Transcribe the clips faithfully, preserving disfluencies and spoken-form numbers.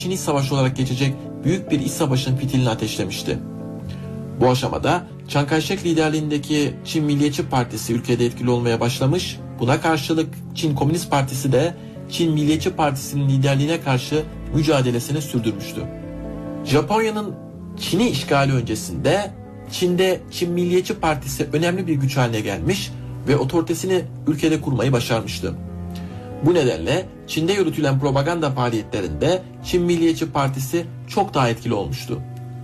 Çin İç Savaşı olarak geçecek büyük bir iç savaşın fitilini ateşlemişti. Bu aşamada Chiang Kai-shek liderliğindeki Çin Milliyetçi Partisi ülkede etkili olmaya başlamış, buna karşılık Çin Komünist Partisi de Çin Milliyetçi Partisi'nin liderliğine karşı mücadelesini sürdürmüştü. Japonya'nın Çin'i işgali öncesinde Çin'de Çin Milliyetçi Partisi önemli bir güç haline gelmiş ve otoritesini ülkede kurmayı başarmıştı. Bu nedenle Çin'de yürütülen propaganda faaliyetlerinde Çin Milliyetçi Partisi çok daha etkili olmuştu.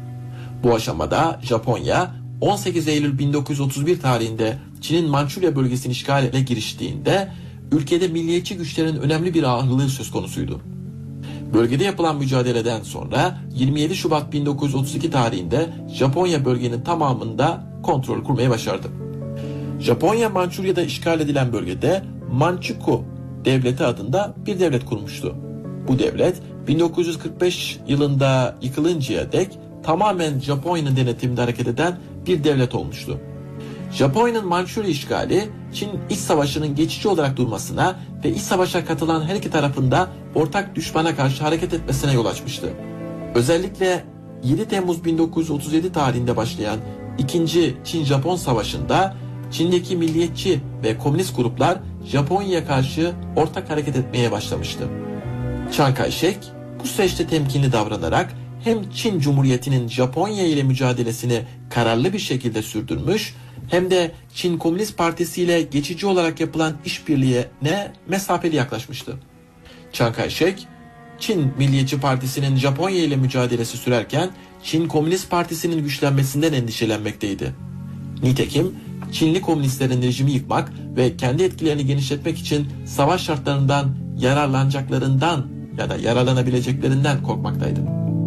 Bu aşamada Japonya on sekiz Eylül bin dokuz yüz otuz bir tarihinde Çin'in Mançurya bölgesini işgale giriştiğinde ülkede milliyetçi güçlerin önemli bir ağırlığı söz konusuydu. Bölgede yapılan mücadeleden sonra yirmi yedi Şubat bin dokuz yüz otuz iki tarihinde Japonya bölgenin tamamında kontrol kurmayı başardı. Japonya Mançurya'da işgal edilen bölgede Manchukuo Devleti adında bir devlet kurmuştu. Bu devlet bin dokuz yüz kırk beş yılında yıkılıncaya dek tamamen Japonya'nın denetiminde hareket eden bir devlet olmuştu. Japonya'nın Mançurya işgali, Çin İç Savaşı'nın geçici olarak durmasına ve iç savaşa katılan her iki tarafında ortak düşmana karşı hareket etmesine yol açmıştı. Özellikle yedi Temmuz bin dokuz yüz otuz yedi tarihinde başlayan ikinci Çin-Japon Savaşı'nda Çin'deki milliyetçi ve komünist gruplar Japonya'ya karşı ortak hareket etmeye başlamıştı. Chiang Kai-shek bu süreçte temkinli davranarak hem Çin Cumhuriyeti'nin Japonya ile mücadelesini kararlı bir şekilde sürdürmüş, hem de Çin Komünist Partisi ile geçici olarak yapılan işbirliğine mesafeli yaklaşmıştı. Chiang Kai-shek, Çin Milliyetçi Partisi'nin Japonya ile mücadelesi sürerken Çin Komünist Partisi'nin güçlenmesinden endişelenmekteydi. Nitekim Çinli komünistlerin rejimi yıkmak ve kendi etkilerini genişletmek için savaş şartlarından yararlanacaklarından ya da yararlanabileceklerinden korkmaktaydı.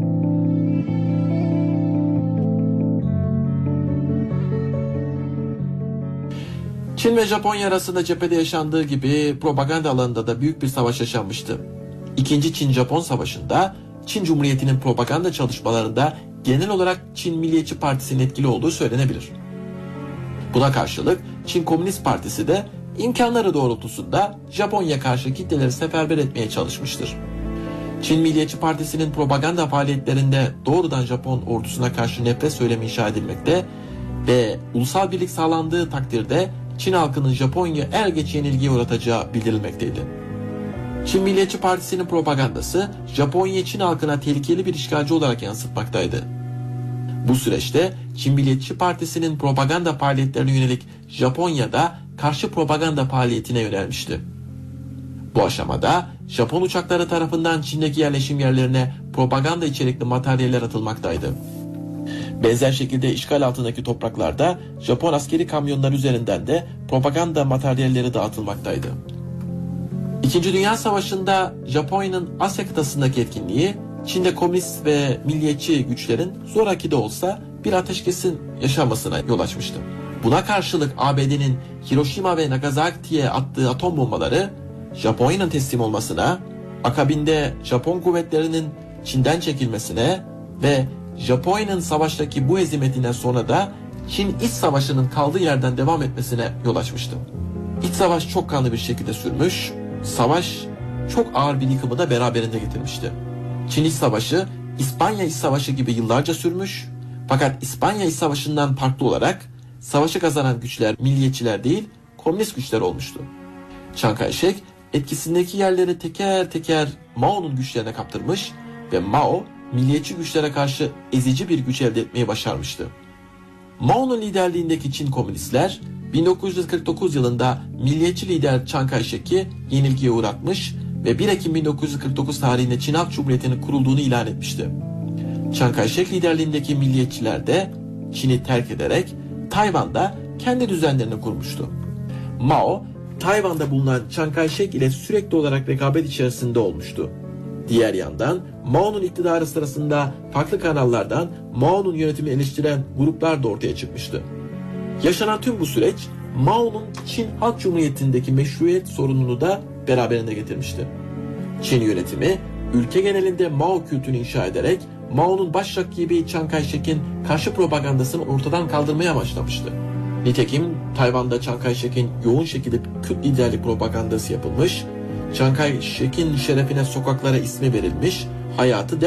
Çin ve Japonya arasında cephede yaşandığı gibi propaganda alanında da büyük bir savaş yaşanmıştı. İkinci Çin-Japon Savaşı'nda Çin Cumhuriyeti'nin propaganda çalışmalarında genel olarak Çin Milliyetçi Partisi'nin etkili olduğu söylenebilir. Buna karşılık Çin Komünist Partisi de imkanları doğrultusunda Japonya karşı kitleleri seferber etmeye çalışmıştır. Çin Milliyetçi Partisi'nin propaganda faaliyetlerinde doğrudan Japon ordusuna karşı nefret söylemi inşa edilmekte ve ulusal birlik sağlandığı takdirde Çin halkının Japonya er geç yenilgiye uğratacağı bildirilmekteydi. Çin Milliyetçi Partisi'nin propagandası Japonya'yı Çin halkına tehlikeli bir işgalci olarak yansıtmaktaydı. Bu süreçte Çin Milliyetçi Partisi'nin propaganda faaliyetlerine yönelik Japonya'da karşı propaganda faaliyetine yönelmişti. Bu aşamada Japon uçakları tarafından Çin'deki yerleşim yerlerine propaganda içerikli materyaller atılmaktaydı. Benzer şekilde işgal altındaki topraklarda Japon askeri kamyonlar üzerinden de propaganda materyalleri dağıtılmaktaydı. İkinci Dünya Savaşı'nda Japonya'nın Asya kıtasındaki etkinliği Çin'de komünist ve milliyetçi güçlerin zoraki de olsa bir ateşkesin yaşanmasına yol açmıştı. Buna karşılık A B D'nin Hiroşima ve Nagasaki'ye attığı atom bombaları Japonya'nın teslim olmasına, akabinde Japon kuvvetlerinin Çin'den çekilmesine ve Japonya'nın savaştaki bu hezimetinden sonra da Çin İç Savaşı'nın kaldığı yerden devam etmesine yol açmıştı. İç savaş çok kanlı bir şekilde sürmüş, savaş çok ağır bir yıkımı da beraberinde getirmişti. Çin İç Savaşı, İspanya İç Savaşı gibi yıllarca sürmüş, fakat İspanya İç Savaşı'ndan farklı olarak savaşı kazanan güçler milliyetçiler değil, komünist güçler olmuştu. Chiang Kai-shek etkisindeki yerleri teker teker Mao'nun güçlerine kaptırmış ve Mao milliyetçi güçlere karşı ezici bir güç elde etmeyi başarmıştı. Mao'nun liderliğindeki Çin komünistler bin dokuz yüz kırk dokuz yılında milliyetçi lider Chiang Kai-shek'i yenilgiye uğratmış ve bir Ekim bin dokuz yüz kırk dokuz tarihinde Çin Halk Cumhuriyeti'nin kurulduğunu ilan etmişti. Chiang Kai-shek liderliğindeki milliyetçiler de Çin'i terk ederek Tayvan'da kendi düzenlerini kurmuştu. Mao, Tayvan'da bulunan Chiang Kai-shek ile sürekli olarak rekabet içerisinde olmuştu. Diğer yandan Mao'nun iktidarı sırasında farklı kanallardan Mao'nun yönetimini eleştiren gruplar da ortaya çıkmıştı. Yaşanan tüm bu süreç Mao'nun Çin Halk Cumhuriyeti'ndeki meşruiyet sorununu da beraberinde getirmişti. Çin yönetimi ülke genelinde Mao kültünü inşa ederek Mao'nun baş rakibi Chiang Kai-shek'in karşı propagandasını ortadan kaldırmaya başlamıştı. Nitekim Tayvan'da Chiang Kai-shek'in yoğun şekilde Kürt liderlik propagandası yapılmış, Chiang Kai-shek'in şerefine sokaklara ismi verilmiş, hayatı